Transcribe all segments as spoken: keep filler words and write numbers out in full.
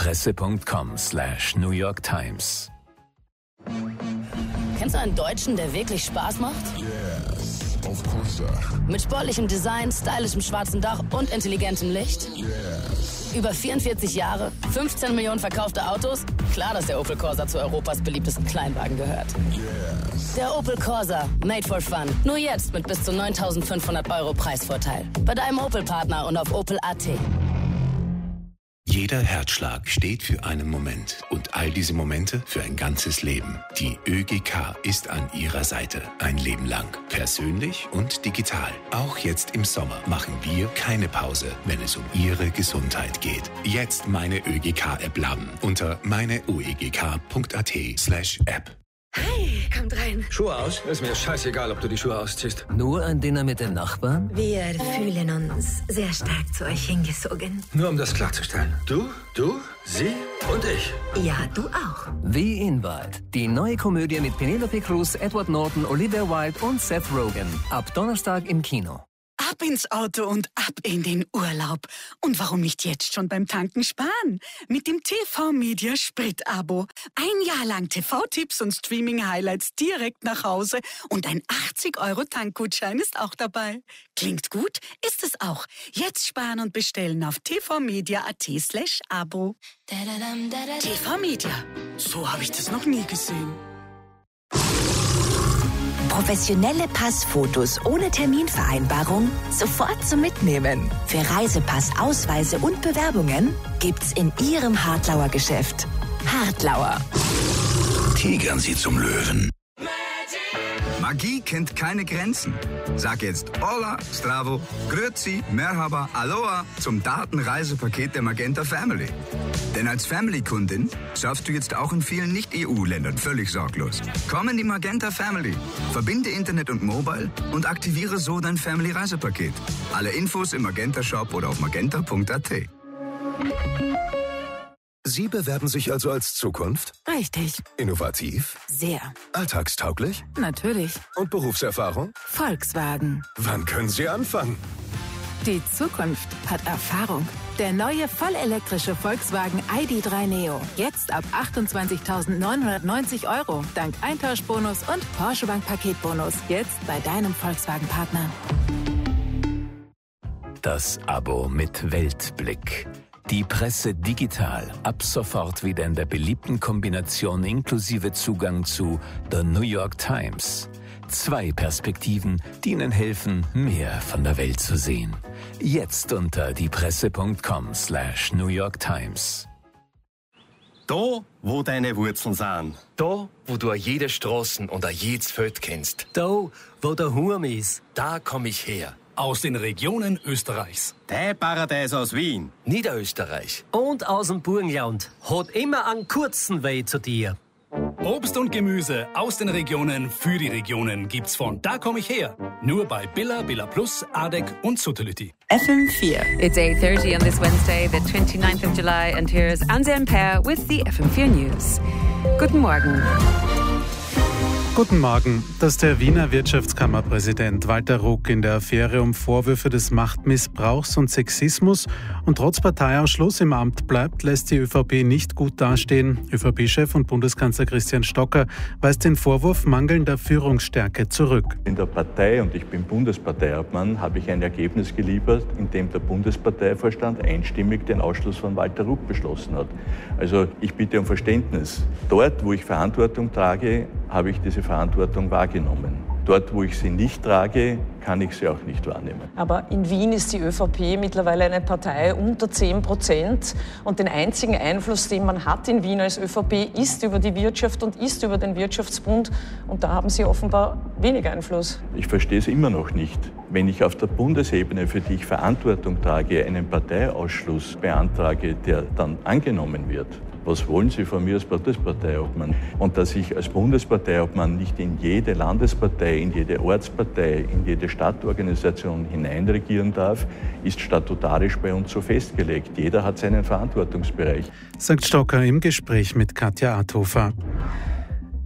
diepresse.com slash New York Times. Kennst du einen Deutschen, der wirklich Spaß macht? Yes, of course. Mit sportlichem Design, stylischem schwarzen Dach und intelligentem Licht? Yes. Über vierundvierzig Jahre, fünfzehn Millionen verkaufte Autos? Klar, dass der Opel Corsa zu Europas beliebtesten Kleinwagen gehört. Yes. Der Opel Corsa, made for fun. Nur jetzt mit bis zu neuntausendfünfhundert Euro Preisvorteil. Bei deinem Opel-Partner und auf Opel Punkt a t. Jeder Herzschlag steht für einen Moment und all diese Momente für ein ganzes Leben. Die ÖGK ist an Ihrer Seite ein Leben lang. Persönlich und digital. Auch jetzt im Sommer machen wir keine Pause, wenn es um Ihre Gesundheit geht. Jetzt meine ÖGK-App laden unter meineuegk.at slash App. Hi, kommt rein. Schuhe aus? Ist mir scheißegal, ob du die Schuhe ausziehst. Nur ein Dinner mit den Nachbarn? Wir fühlen uns sehr stark zu euch hingezogen. Nur um das klarzustellen. Du, du, sie und ich. Ja, du auch. The Invite. Die neue Komödie mit Penelope Cruz, Edward Norton, Olivia Wilde und Seth Rogen. Ab Donnerstag im Kino. Ab ins Auto und ab in den Urlaub. Und warum nicht jetzt schon beim Tanken sparen? Mit dem T V-Media Sprit-Abo. Ein Jahr lang T V-Tipps und Streaming-Highlights direkt nach Hause. Und ein achtzig Euro Tankgutschein ist auch dabei. Klingt gut? Ist es auch. Jetzt sparen und bestellen auf tvmedia.at slash Abo. T V-Media. So habe ich das noch nie gesehen. Professionelle Passfotos ohne Terminvereinbarung sofort zum Mitnehmen. Für Reisepass, Ausweise und Bewerbungen gibt's in Ihrem Hartlauer Geschäft. Hartlauer. Tigern Sie zum Löwen. Magie kennt keine Grenzen. Sag jetzt Hola, Stravo, Grüezi, Merhaba, Aloha zum Datenreisepaket der Magenta Family. Denn als Family-Kundin surfst du jetzt auch in vielen Nicht-E U-Ländern völlig sorglos. Komm in die Magenta Family. Verbinde Internet und Mobile und aktiviere so dein Family-Reisepaket. Alle Infos im Magenta-Shop oder auf magenta punkt a t. Sie bewerben sich also als Zukunft? Richtig. Innovativ? Sehr. Alltagstauglich? Natürlich. Und Berufserfahrung? Volkswagen. Wann können Sie anfangen? Die Zukunft hat Erfahrung. Der neue vollelektrische Volkswagen I D drei Neo. Jetzt ab achtundzwanzigtausendneunhundertneunzig Euro. Dank Eintauschbonus und Porsche Bank Paketbonus. Jetzt bei deinem Volkswagen-Partner. Das Abo mit Weltblick. Die Presse digital, ab sofort wieder in der beliebten Kombination inklusive Zugang zu The New York Times. Zwei Perspektiven, die Ihnen helfen, mehr von der Welt zu sehen. Jetzt unter diepresse.com slash New York Times. Da, wo deine Wurzeln sind. Da, wo du a jede Straßen und a jedes Feld kennst. Da, wo der Hurm ist. Da komm ich her. Aus den Regionen Österreichs. Der Paradies aus Wien. Niederösterreich. Und aus dem Burgenland. Hat immer einen kurzen Weg zu dir. Obst und Gemüse aus den Regionen für die Regionen gibt's von Da komm ich her. Nur bei Billa, Billa Plus, Adek und Sutherlütti. F M vier. It's eight thirty on this Wednesday, the twenty-ninth of July, and here's Anselm Peer with the F M vier News. Guten Morgen. Guten Morgen. Dass der Wiener Wirtschaftskammerpräsident Walter Ruck in der Affäre um Vorwürfe des Machtmissbrauchs und Sexismus und trotz Parteiausschluss im Amt bleibt, lässt die ÖVP nicht gut dastehen. ÖVP-Chef und Bundeskanzler Christian Stocker weist den Vorwurf mangelnder Führungsstärke zurück. In der Partei, und ich bin Bundesparteiobmann, habe ich ein Ergebnis geliefert, in dem der Bundesparteivorstand einstimmig den Ausschluss von Walter Ruck beschlossen hat. Also ich bitte um Verständnis. Dort, wo ich Verantwortung trage, habe ich diese Verantwortung wahrgenommen. Dort, wo ich sie nicht trage, kann ich sie auch nicht wahrnehmen. Aber in Wien ist die ÖVP mittlerweile eine Partei unter zehn Prozent. Und den einzigen Einfluss, den man hat in Wien als ÖVP, ist über die Wirtschaft und ist über den Wirtschaftsbund. Und da haben Sie offenbar wenig Einfluss. Ich verstehe es immer noch nicht. Wenn ich auf der Bundesebene, für die ich Verantwortung trage, einen Parteiausschluss beantrage, der dann angenommen wird, was wollen Sie von mir als Bundesparteiobmann? Und dass ich als Bundesparteiobmann nicht in jede Landespartei, in jede Ortspartei, in jede Stadtorganisation hineinregieren darf, ist statutarisch bei uns so festgelegt. Jeder hat seinen Verantwortungsbereich. Sagt Stocker im Gespräch mit Katja Adhofer.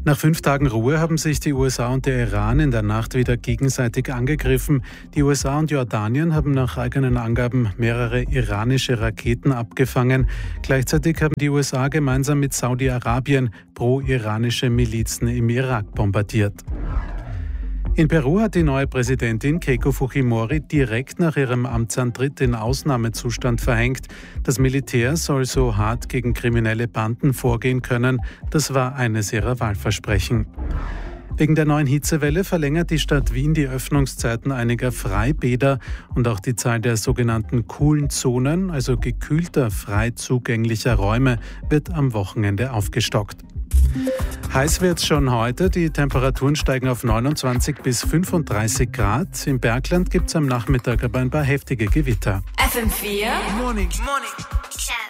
Nach fünf Tagen Ruhe haben sich die U S A und der Iran in der Nacht wieder gegenseitig angegriffen. Die U S A und Jordanien haben nach eigenen Angaben mehrere iranische Raketen abgefangen. Gleichzeitig haben die U S A gemeinsam mit Saudi-Arabien pro-iranische Milizen im Irak bombardiert. In Peru hat die neue Präsidentin Keiko Fujimori direkt nach ihrem Amtsantritt den Ausnahmezustand verhängt. Das Militär soll so hart gegen kriminelle Banden vorgehen können. Das war eines ihrer Wahlversprechen. Wegen der neuen Hitzewelle verlängert die Stadt Wien die Öffnungszeiten einiger Freibäder und auch die Zahl der sogenannten coolen Zonen, also gekühlter, frei zugänglicher Räume, wird am Wochenende aufgestockt. Heiß wird's schon heute. Die Temperaturen steigen auf neunundzwanzig bis fünfunddreißig Grad. Im Bergland gibt's am Nachmittag aber ein paar heftige Gewitter. F M vier Morning. Morning.